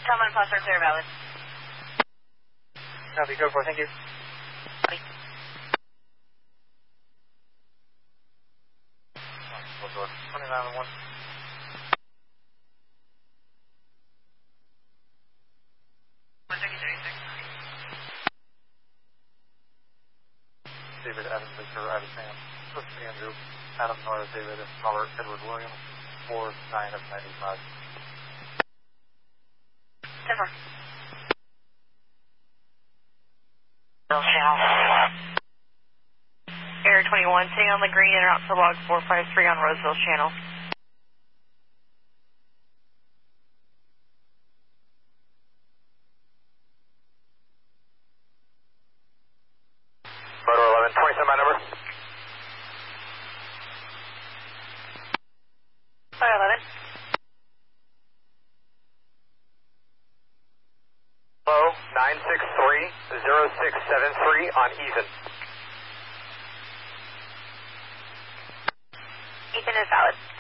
Common plus are clear valid. Copy, go for it, thank you. Copy. Full door, 29 and 1. David, Adam, Victor, Adam, Sam. This is Andrew, Adam, Nora, David, Robert, Edward, William, 4, 9 of 95. 10-4. Channel. Air 21, sitting on the green and out to log 453 on Roseville Channel. Motor 11, 27 my number. 511. Hello, 963-0673 on Ethan. Ethan is valid.